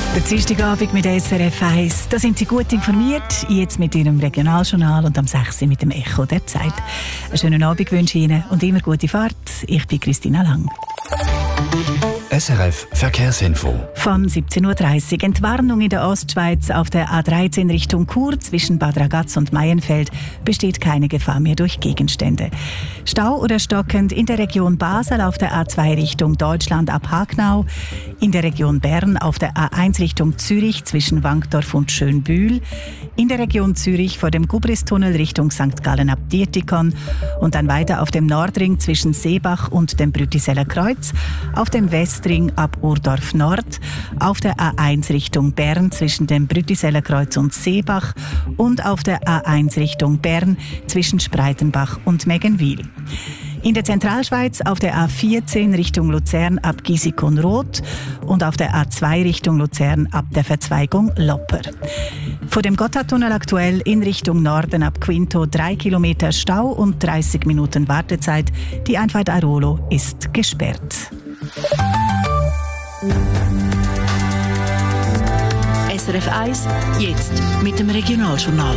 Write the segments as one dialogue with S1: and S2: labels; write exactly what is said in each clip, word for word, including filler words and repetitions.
S1: Der Dienstagabend mit S R F eins. Da sind Sie gut informiert, jetzt mit Ihrem Regionaljournal und am sechs Uhr mit dem Echo der Zeit. Einen schönen Abend wünsche ich Ihnen und immer gute Fahrt. Ich bin Christina Lang.
S2: S R F Verkehrsinfo.
S1: Von siebzehn Uhr dreißig. Entwarnung in der Ostschweiz auf der A dreizehn Richtung Chur zwischen Bad Ragaz und Maienfeld besteht keine Gefahr mehr durch Gegenstände. Stau oder stockend in der Region Basel auf der A zwei Richtung Deutschland ab Hagnau, in der Region Bern auf der A eins Richtung Zürich zwischen Wankdorf und Schönbühl, in der Region Zürich vor dem Gubristunnel Richtung Sankt Gallen ab Dietikon und dann weiter auf dem Nordring zwischen Seebach und dem Brütiseller Kreuz, auf dem Westring ab Urdorf Nord, auf der A eins Richtung Bern zwischen dem Brütiseller Kreuz und Seebach und auf der A eins Richtung Bern zwischen Spreitenbach und Meggenwil. In der Zentralschweiz auf der A vierzehn Richtung Luzern ab Gisikon-Roth und auf der A zwei Richtung Luzern ab der Verzweigung Lopper. Vor dem Gotthardtunnel aktuell in Richtung Norden ab Quinto drei Kilometer Stau und dreißig Minuten Wartezeit. Die Einfahrt Airolo ist gesperrt.
S3: S R F eins, jetzt mit dem Regionaljournal.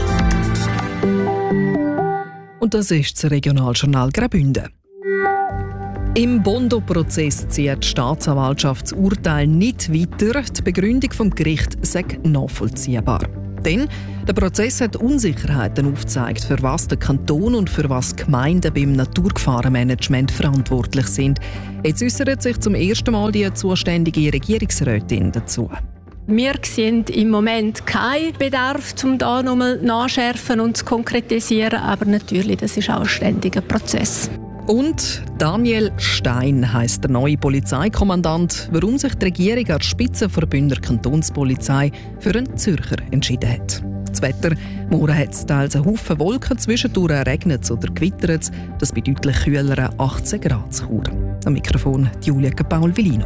S4: Und das ist das Regionaljournal Graubünden. Im Bondo-Prozess zieht die Staatsanwaltschaft das Urteil nicht weiter. Die Begründung vom Gericht sei nachvollziehbar. Denn der Prozess hat Unsicherheiten aufgezeigt, für was der Kanton und für was die Gemeinden beim Naturgefahrenmanagement verantwortlich sind. Jetzt äußert sich zum ersten Mal die zuständige Regierungsrätin dazu.
S5: Wir sehen im Moment keinen Bedarf, um da nochmal nachschärfen und zu konkretisieren. Aber natürlich, das ist auch ein ständiger Prozess.
S4: Und Daniel Stein heisst der neue Polizeikommandant, warum sich die Regierung als Spitze der Bündner Kantonspolizei für einen Zürcher entschieden hat. Das Wetter: morgen hat es teils einen Haufen Wolken, zwischendurch regnet es oder gewittert es. Das bei deutlich kühleren achtzehn Grad zu Chur. Am Mikrofon Julia Paul-Villino.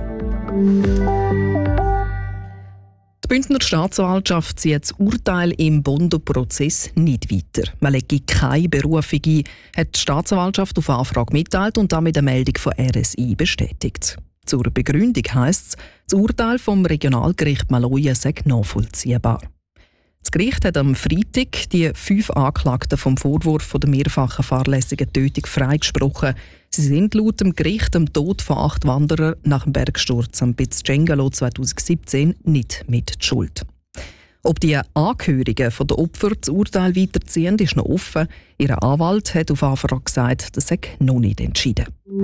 S4: Die Bündner Staatsanwaltschaft zieht das Urteil im Bondo-Prozess nicht weiter. Man lege keine Berufung ein, hat die Staatsanwaltschaft auf Anfrage mitteilt und damit eine Meldung von R S I bestätigt. Zur Begründung heisst es, das Urteil vom Regionalgericht Maloja sei nachvollziehbar. Das Gericht hat am Freitag die fünf Anklagten vom Vorwurf von der mehrfachen fahrlässigen Tötung freigesprochen. Sie sind laut dem Gericht am Tod von acht Wanderern nach dem Bergsturz am Piz Cengalo zweitausendsiebzehn nicht mit Schuld. Ob die Angehörigen der Opfer das Urteil weiterziehen, ist noch offen. Ihr Anwalt hat auf Anfrage gesagt, das sei noch nicht entschieden.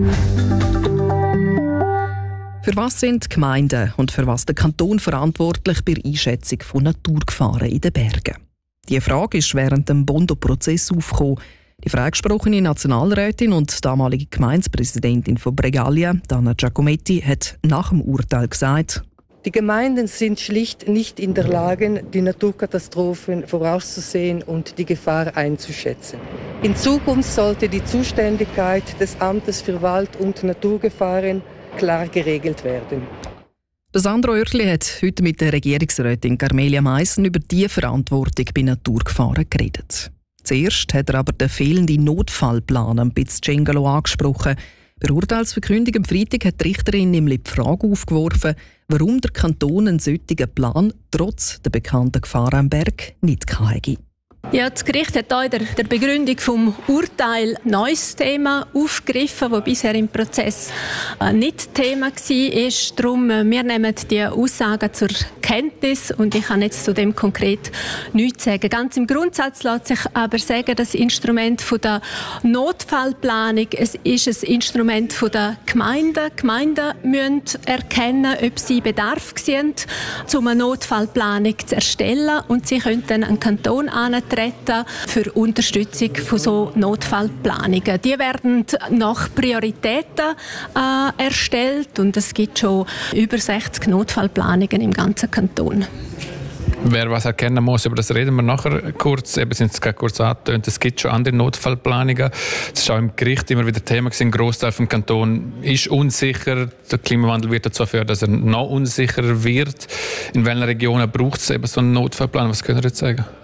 S4: Für was sind die Gemeinden und für was der Kanton verantwortlich bei der Einschätzung von Naturgefahren in den Bergen? Diese Frage ist während dem Bondo-Prozess aufgekommen. Die freigesprochene Nationalrätin und damalige Gemeindepräsidentin von Bregaglia, Dana Giacometti, hat nach dem Urteil gesagt:
S6: Die Gemeinden sind schlicht nicht in der Lage, die Naturkatastrophen vorauszusehen und die Gefahr einzuschätzen. In Zukunft sollte die Zuständigkeit des Amtes für Wald- und Naturgefahren klar geregelt werden.
S4: Sandro Oerchli hat heute mit der Regierungsrätin Carmelia Meissen über die Verantwortung bei Naturgefahren geredet. Zuerst hat er aber den fehlenden Notfallplan am Piz Cengalo angesprochen. Bei der Urteilsverkündung am Freitag hat die Richterin nämlich die Frage aufgeworfen, warum der Kanton einen solchen Plan trotz der bekannten Gefahren am Berg nicht hatte.
S5: Ja, das Gericht hat hier in der, der Begründung vom Urteil ein neues Thema aufgegriffen, das bisher im Prozess äh, nicht Thema war. Darum, äh, wir nehmen die Aussagen zur Kenntnis und ich kann jetzt zu dem konkret nichts sagen. Ganz im Grundsatz lässt sich aber sagen, das Instrument von der Notfallplanung, es ist ein Instrument von der Gemeinden. Die Gemeinden müssen erkennen, ob sie Bedarf sehen, um eine Notfallplanung zu erstellen, und sie können dann an den Kanton antreten für Unterstützung von so Notfallplanungen. Die werden nach Prioritäten äh, erstellt und es gibt schon über sechzig Notfallplanungen im ganzen Kanton.
S7: Wer was erkennen muss, über das reden wir nachher kurz. Eben sind es gerade kurz angetönt. Es gibt schon andere Notfallplanungen. Es war auch im Gericht immer wieder Thema gewesen. Ein Grossteil vom Kanton ist unsicher. Der Klimawandel wird dazu führen, dass er noch unsicherer wird. In welchen Regionen braucht es eben so einen Notfallplan? Was können Sie jetzt sagen?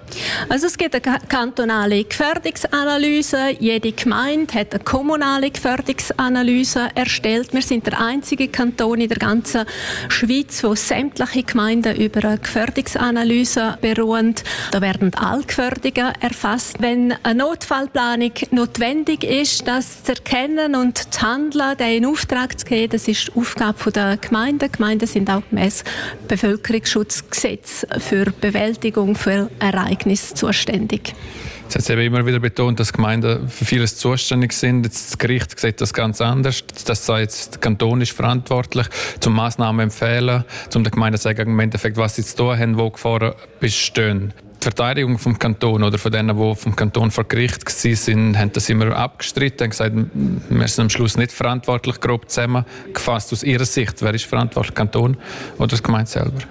S5: Also es gibt eine kantonale Gefährdungsanalyse. Jede Gemeinde hat eine kommunale Gefährdungsanalyse erstellt. Wir sind der einzige Kanton in der ganzen Schweiz, wo sämtliche Gemeinden über eine Gefährdungsanalyse beruhen. Da werden alle Gefährdungen erfasst. Wenn eine Notfallplanung notwendig ist, das zu erkennen und zu handeln, den in Auftrag zu geben, das ist die Aufgabe der Gemeinden. Die Gemeinden sind auch gemäss Bevölkerungsschutzgesetz für Bewältigung für Ereignisse zuständig.
S7: Es hat eben immer wieder betont, dass Gemeinden für vieles zuständig sind. Jetzt das Gericht sieht das ganz anders. Das sagt jetzt, der Kanton ist verantwortlich, zum Massnahmen empfehlen, um den Gemeinden zu sagen, im Endeffekt, was sie zu tun haben, wo Gefahren bestehen. Die Verteidigung vom Kanton oder von denen, die vom Kanton vor Gericht waren, haben das immer abgestritten und gesagt, wir sind am Schluss nicht verantwortlich, grob zusammengefasst. Aus ihrer Sicht, wer ist verantwortlich, Kanton oder die Gemeinde selber?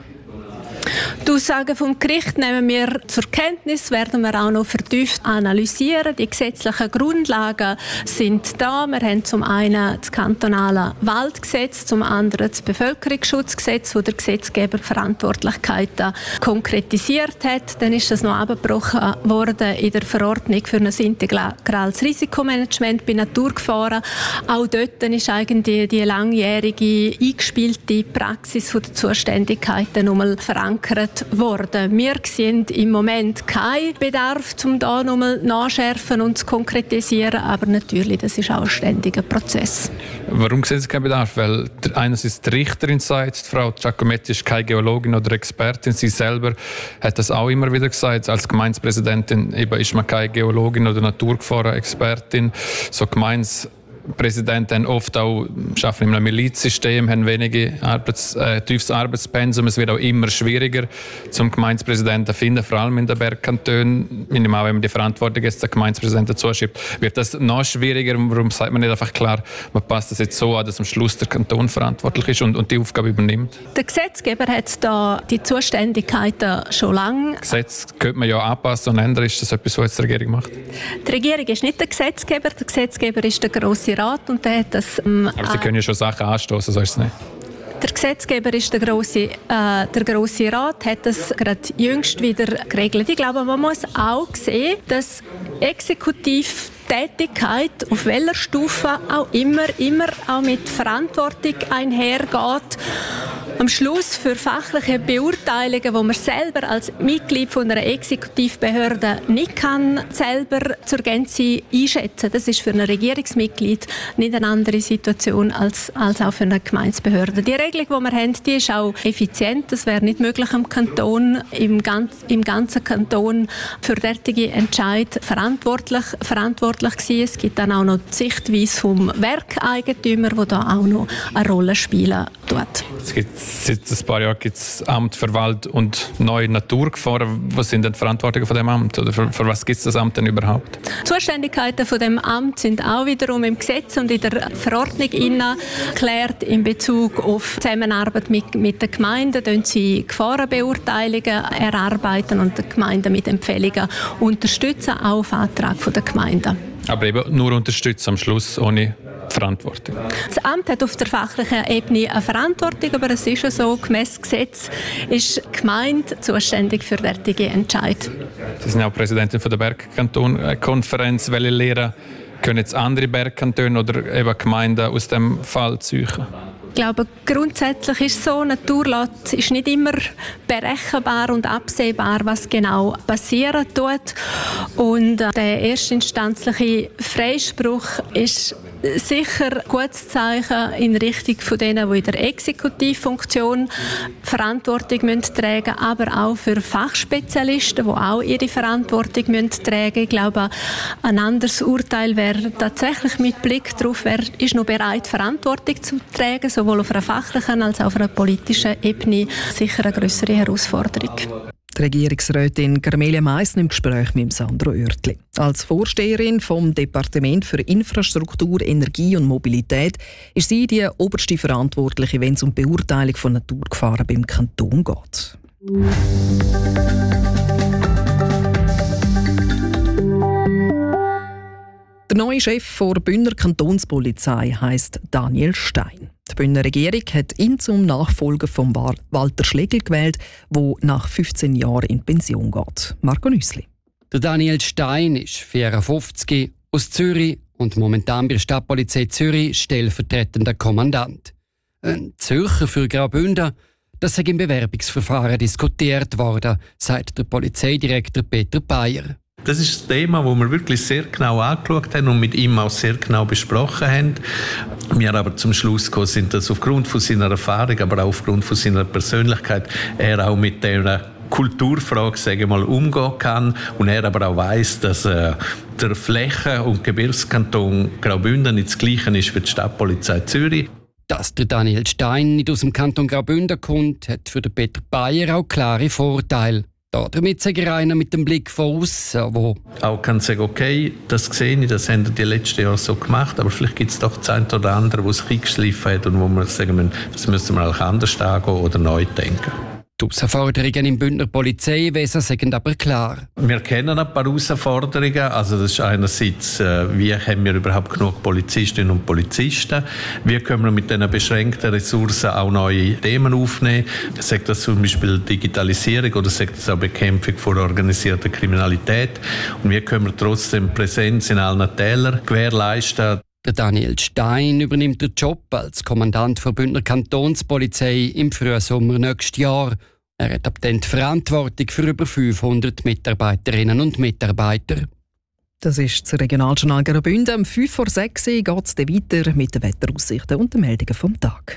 S5: Die Aussagen vom Gericht nehmen wir zur Kenntnis, werden wir auch noch vertieft analysieren. Die gesetzlichen Grundlagen sind da. Wir haben zum einen das kantonale Waldgesetz, zum anderen das Bevölkerungsschutzgesetz, wo der Gesetzgeber Verantwortlichkeiten konkretisiert hat. Dann ist das noch abgebrochen worden in der Verordnung für ein integrales Risikomanagement bei Naturgefahren. Auch dort ist eigentlich die langjährige eingespielte Praxis der Zuständigkeiten nochmal verankert worden. Wir sehen im Moment keinen Bedarf, um da nochmal nachschärfen und zu konkretisieren, aber natürlich, das ist auch ein ständiger Prozess.
S7: Warum sehen Sie keinen Bedarf? Weil einerseits die Richterin sagt, die Frau Giacometti ist keine Geologin oder Expertin. Sie selber hat das auch immer wieder gesagt. Als Gemeindepräsidentin eben ist man keine Geologin oder Naturgefahren-Expertin. So Gemeins Präsidenten haben oft auch, arbeiten in einem Milizsystem, haben wenige Arbeits, äh, tiefes Arbeitspensum. Es wird auch immer schwieriger, zum Gemeindepräsidenten zu finden, vor allem in den Bergkantonen. Wenn man die Verantwortung jetzt den Gemeindepräsidenten zuschiebt, wird das noch schwieriger. Warum sagt man nicht einfach klar, man passt das jetzt so an, dass am Schluss der Kanton verantwortlich ist und, und die Aufgabe übernimmt?
S5: Der Gesetzgeber hat da die Zuständigkeiten schon lange.
S7: Das Gesetz könnte man ja anpassen und ändern. Ist das etwas, was jetzt die Regierung macht?
S5: Die Regierung ist nicht der Gesetzgeber. Der Gesetzgeber ist der Grosse Rat und der hat das, ähm,
S7: aber Sie können ja schon Sachen anstoßen, so ist es nicht.
S5: Der Gesetzgeber ist der grosse, äh, der Grosse Rat, hat das gerade jüngst wieder geregelt. Ich glaube, man muss auch sehen, dass Exekutivtätigkeit auf welcher Stufe auch immer, immer auch mit Verantwortung einhergeht. Am Schluss für fachliche Beurteilungen, die man selber als Mitglied von einer Exekutivbehörde nicht kann selber zur Gänze einschätzen. Das ist für ein Regierungsmitglied nicht eine andere Situation als, als auch für eine Gemeindebehörde. Die Regelung, die wir haben, die ist auch effizient. Das wäre nicht möglich am Kanton, im, ganz, im ganzen Kanton für derartige Entscheid verantwortlich, verantwortlich gewesen. Es gibt dann auch noch die Sichtweise vom Werkeigentümer, die da auch noch eine Rolle spielen tut.
S7: Es gibt, seit ein paar Jahren gibt es Amt für Wald und neue Naturgefahren. Was sind denn die Verantwortungen von dem Amt? Oder für, für was gibt es das Amt denn überhaupt?
S5: Die Zuständigkeiten von dem Amt sind auch wiederum im Gesetz und in der Verordnung geklärt in Bezug auf Zusammenarbeit mit, mit den Gemeinden. Dann sie Gefahrenbeurteilungen erarbeiten und die Gemeinden mit Empfehlungen unterstützen, auch auf Antrag der Gemeinden.
S7: Aber eben nur unterstützen am Schluss, ohne Verantwortung.
S5: Das Amt hat auf der fachlichen Ebene eine Verantwortung, aber es ist ja so, gemäss Gesetz ist die Gemeinde zuständig für derartige Entscheid.
S7: Sie sind auch Präsidentin von der Bergkantonkonferenz. Welche Lehren können jetzt andere Bergkantone oder eben Gemeinden aus dem Fall ziehen?
S5: Ich glaube, grundsätzlich ist es so, Natur ist nicht immer berechenbar und absehbar, was genau passieren tut. Und der erstinstanzliche Freispruch ist sicher ein gutes Zeichen in Richtung von denen, die in der Exekutivfunktion Verantwortung müssen tragen, aber auch für Fachspezialisten, die auch ihre Verantwortung müssen tragen. Ich glaube, ein anderes Urteil wäre tatsächlich mit Blick darauf, wer ist noch bereit, Verantwortung zu tragen, sowohl auf einer fachlichen als auch auf einer politischen Ebene, sicher eine grössere Herausforderung.
S4: Die Regierungsrätin Carmelia Meissen im Gespräch mit Sandro Oertli. Als Vorsteherin vom Departement für Infrastruktur, Energie und Mobilität ist sie die oberste Verantwortliche, wenn es um die Beurteilung von Naturgefahren beim Kanton geht. Der neue Chef der Bündner Kantonspolizei heisst Daniel Stein. Die Bündner Regierung hat ihn zum Nachfolger von Walter Schlegel gewählt, der nach fünfzehn Jahren in Pension geht. Marco Nüssli.
S8: Der Daniel Stein ist vierundfünfzig, aus Zürich und momentan bei der Stadtpolizei Zürich stellvertretender Kommandant. Ein Zürcher für Graubünden, das sei im Bewerbungsverfahren diskutiert worden, sagt der Polizeidirektor Peter Bayer.
S9: Das ist ein Thema, das wir wirklich sehr genau angeschaut haben und mit ihm auch sehr genau besprochen haben. Wir aber zum Schluss gekommen sind, dass aufgrund von seiner Erfahrung, aber auch aufgrund von seiner Persönlichkeit, er auch mit dieser Kulturfrage, sage ich mal, umgehen kann und er aber auch weiss, dass äh, der Flächen- und Gebirgskanton Graubünden nicht das Gleiche ist wie die Stadtpolizei Zürich.
S8: Dass der Daniel Stein nicht aus dem Kanton Graubünden kommt, hat für den Peter Bayer auch klare Vorteile. Damit sage ich einer mit dem Blick von aussen, wo
S9: auch kann sagen, okay, das sehe ich, das haben wir die letzten Jahre so gemacht, aber vielleicht gibt es doch das eine oder andere, wo es eingeschliffen hat und wo wir sagen müssen, das müssen wir auch anders angehen oder neu denken.
S8: Die Herausforderungen im Bündner Polizeiwesen sind aber klar.
S9: Wir kennen ein paar Herausforderungen. Also das ist einerseits, wie haben wir überhaupt genug Polizistinnen und Polizisten? Wie können wir mit diesen beschränkten Ressourcen auch neue Themen aufnehmen? Sagt das zum Beispiel Digitalisierung oder sagt das auch Bekämpfung von organisierter Kriminalität? Und wie können wir trotzdem Präsenz in allen Tälern gewährleisten?
S8: Der Daniel Stein übernimmt den Job als Kommandant der Bündner Kantonspolizei im Frühsommer nächstes Jahr. Er hat ab dann die Verantwortung für über fünfhundert Mitarbeiterinnen und Mitarbeiter.
S4: Das ist das Regionaljournal Graubünden. Um fünf vor sechs geht es weiter mit den Wetteraussichten und den Meldungen vom Tag.